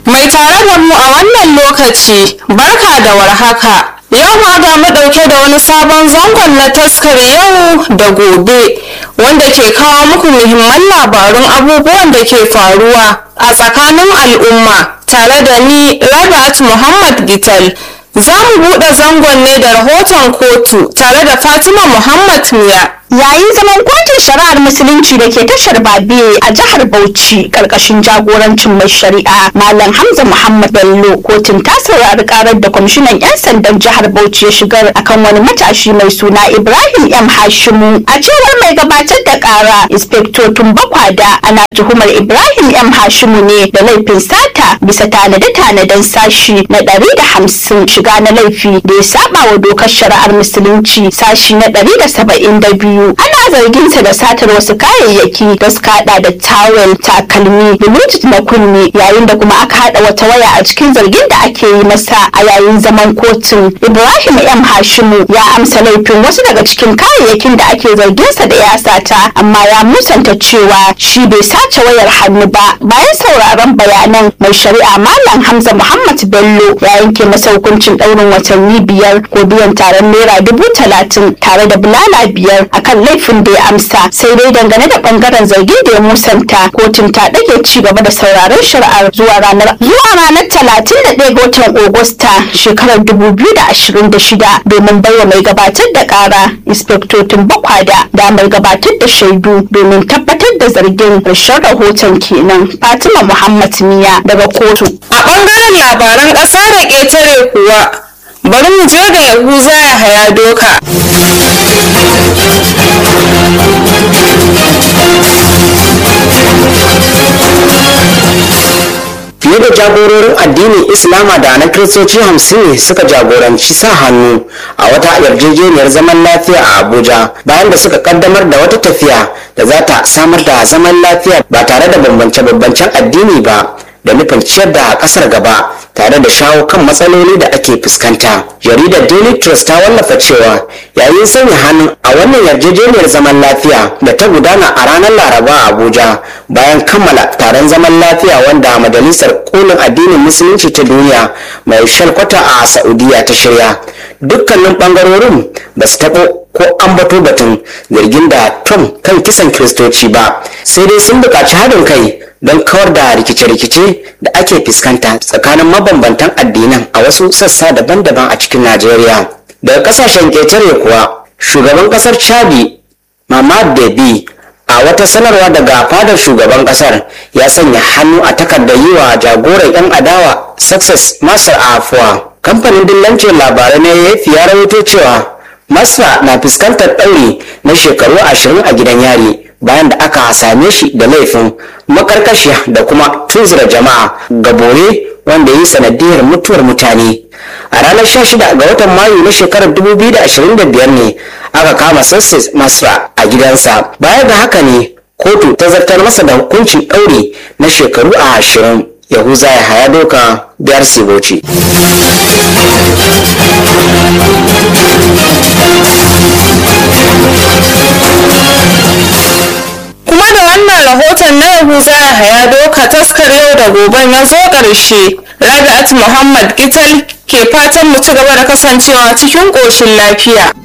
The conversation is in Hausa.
Mai tare da mu a wannan lokaci, barka da warhaka. Yau ma ga mu ɗauke da wani sabon zangon na taskar yau da gobe, wanda ke kawo muku muhimman labarun abubuwan da ke faruwa a tsakanin al'umma, tare da ni Rabi'at Muhammad Gital. Za mu buɗe zangon ne da rahoton kotu tare da Fatima Muhammad Miya. Yayin zaman kotun shari'ar musulunci da ke tashar Babe a jihar Bauchi karkashin jagorancin mai shari'a Malam Hamza Muhammad Bello, kotun ta saurari karar da kwamishinan 'yan sandan jihar Bauchi ya shigar akan wani matashi mai suna Ibrahim M Hashimu. A cewar mai gabatar da kara Inspector Tumbakwada, ana tuhumar Ibrahim M Hashimu ne da laifin sata bisa tanade-tanaden sashi na 150 shiga na laifi da ya saba wa dokar shari'ar musulunci sashi na 172. Ana zarginsa da satar wasu kayayyaki da suka hada da tawel, takalmi, bluetooth na kunne, yayin da kuma aka hada wata waya a cikin zargin da ake yi masa a yayin zaman kotun. Ibrahim M Hashimu ya amsa laifin wasu daga cikin kayayyakin da ake zarginsa da ya sata, amma ya musanta cewa shi bai sace wayar hannu ba. Bayan sauraron bayanan, mai shari'a Malam Hamza Muhammad Bello ya yanke masa hukuncin ɗaurin watanni 5 ko biyan taron naira 30,000 tare da bulala 5 akan laifin da ya amsa. Sai dai dangane da bangaren zargin da ya musanta, kotun ta dage ci gaba da sauraron shari'ar zuwa ranar 31 ga watan Agusta shekarar 2026 domin baiwa mai gabatar da kara Inspector Tumbakwada da mai gabatar da shaidu domin tabbatar da zargin. Rashin rahoton kenan. Fatima Muhammad Miya daga kotu. A bangaren labaran ƙasa da ƙetare kuwa, bari mu je ga Yahuza Yahaya Doka. Fiye da jagororin addinin Islama da na Kiristoci 50 ne suka jagoranci sa hannu a wata yarjejeniyar zaman lafiya a Abuja, bayan da suka kaddamar da wata tafiya da za ta samar da zaman lafiya ba tare da bambance-bambancen addini ba, da nufin ciyar da kasar gaba tare da shawo kan matsaloli da ake fuskanta. Jaridar Daily Trust ta wallafa cewa yayin sanya hannu a wannan yarjejeniyar zaman lafiya da ta gudana a ranar Laraba a Abuja, bayan kammala taron zaman lafiya wanda Majalisar Kolin Addinin Musulunci ta Duniya mai shalkwata a Saudiya ta shirya, dukkanin bangarorin ba su taɓa ko ambato batun zargin da Trump kan kisan Kiristoci ba, sai dai sun buƙaci haɗin kai don kawar da rikice-rikice da ake fuskanta tsakanin mabambantan addinan a wasu sassa daban-daban a cikin Najeriya. Daga kasashen ƙetare kuwa, shugaban ƙasar Chadi Mamad Deby a wata sanarwa daga fadar shugaban ƙasar ya sanya hannu a takardar yi wa jagoran 'yan adawa Success Masar Afua. Kamfanin dillancin labarai na AFP ya rawaito cewa Masra na fuskantar ɗauri na shekaru 20 a gidan yari bayan da aka same shi da laifin makarkashiya da kuma tunzura jama'a ga bore wanda ya yi sanadiyar mutuwar mutane. A ranar 16 ga watan Mayu na shekarar 2025 ne aka kama Success Masra a gidansa. Baya ga haka ne kotu ta zartar masa da hukuncin ɗauri na shekaru 20. Yahuza Yahaya Doka, biyar Bauchi. Kuma da wannan rahoton na Yahuza Yahaya Doka, taskar yau da goben ya zo ƙarshe. Rabi'at Muhammad Gital ke fatan mu ci gaba da kasancewa cikin ƙoshin lafiya.